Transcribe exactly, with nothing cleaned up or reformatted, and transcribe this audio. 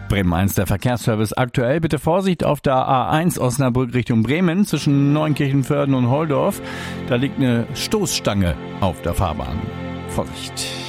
Bremen eins, der Verkehrsservice aktuell. Bitte Vorsicht auf der A eins Osnabrück Richtung Bremen zwischen Neunkirchenvörden und Holdorf. Da liegt eine Stoßstange auf der Fahrbahn. Vorsicht.